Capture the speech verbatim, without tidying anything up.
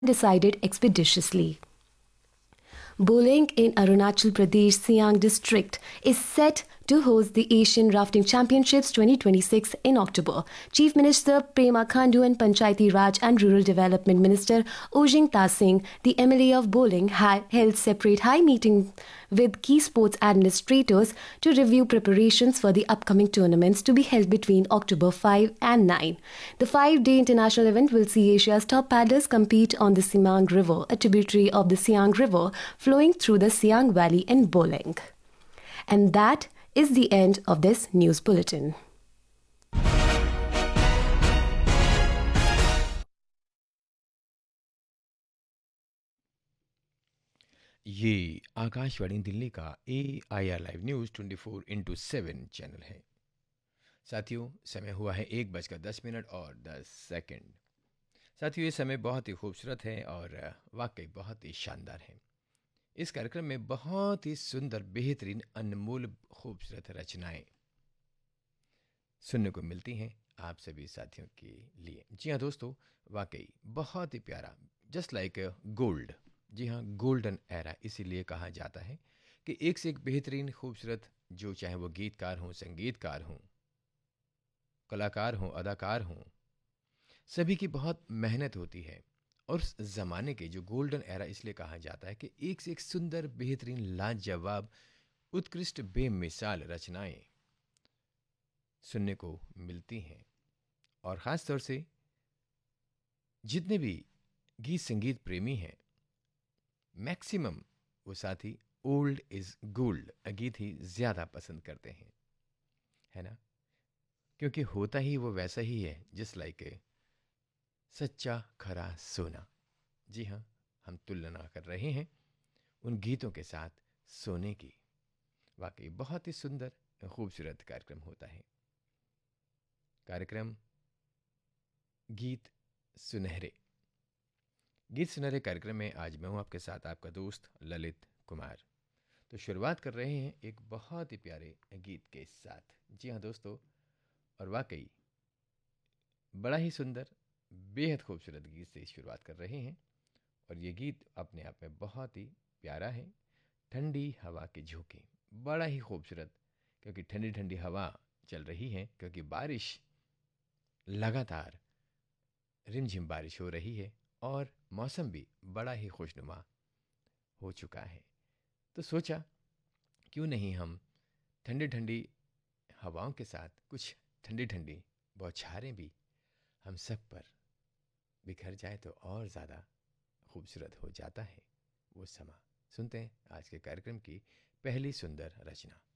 decided expeditiously. Bowling in Arunachal Pradesh Siang district is set to host the Asian Rafting Championships twenty twenty-six in October. Chief Minister Prema Khandu and Panchayati Raj and Rural Development Minister Ojing Ta Singh, the M L A of Bowling, had held separate high meeting with key sports administrators to review preparations for the upcoming tournaments to be held between October fifth and ninth. The five-day international event will see Asia's top paddlers compete on the Siang River, a tributary of the Siang River flowing through the Siang Valley in Bowling. And that is the end of this news bulletin. ये आकाशवाणी दिल्ली का ए I R live news twenty four into seven channel है। साथियों, समय हुआ है एक बजकर दस मिनट और दस सेकंड। साथियों, ये समय बहुत ही खूबसूरत है और वाकई बहुत ही शानदार है। इस कार्यक्रम में बहुत ही सुंदर, बेहतरीन, अनमोल, खूबसूरत रचनाएं सुनने को मिलती हैं आप सभी साथियों के लिए। जी हाँ दोस्तों, वाकई बहुत ही प्यारा, जस्ट लाइक गोल्ड। जी हाँ, गोल्डन एरा इसीलिए कहा जाता है कि एक से एक बेहतरीन, खूबसूरत, जो चाहे वो गीतकार हों, संगीतकार हों, कलाकार हों, अदाकार हों, सभी की बहुत मेहनत होती है। और उस ज़माने के जो गोल्डन एरा इसलिए कहा जाता है कि एक से एक सुंदर, बेहतरीन, लाजवाब, उत्कृष्ट, बेमिसाल रचनाएं सुनने को मिलती हैं। और ख़ास तौर से जितने भी गीत संगीत प्रेमी हैं, मैक्सिमम वो साथी ओल्ड इज़ गोल्ड गीत ही ज़्यादा पसंद करते हैं, है ना? क्योंकि होता ही वो वैसा ही है, जस्ट लाइक सच्चा खरा सोना। जी हाँ, हम तुलना कर रहे हैं उन गीतों के साथ सोने की। वाकई बहुत ही सुंदर, खूबसूरत कार्यक्रम होता है। कार्यक्रम गीत सुनहरे। गीत सुनहरे कार्यक्रम में आज मैं हूँ आपके साथ, आपका दोस्त ललित कुमार। तो शुरुआत कर रहे हैं एक बहुत ही प्यारे गीत के साथ। जी हाँ दोस्तों, और वाकई बड़ा ही सुंदर, बेहद खूबसूरत गीत से शुरुआत कर रहे हैं। और ये गीत अपने आप में बहुत ही प्यारा है। ठंडी हवा के झोंके, बड़ा ही खूबसूरत, क्योंकि ठंडी ठंडी हवा चल रही है, क्योंकि बारिश लगातार रिमझिम बारिश हो रही है और मौसम भी बड़ा ही खुशनुमा हो चुका है। तो सोचा क्यों नहीं हम ठंडी ठंडी हवाओं के साथ कुछ ठंडी ठंडी बौछारें भी हम सब पर बिखर जाए तो और ज़्यादा खूबसूरत हो जाता है वो समा। सुनते हैं आज के कार्यक्रम की पहली सुंदर रचना।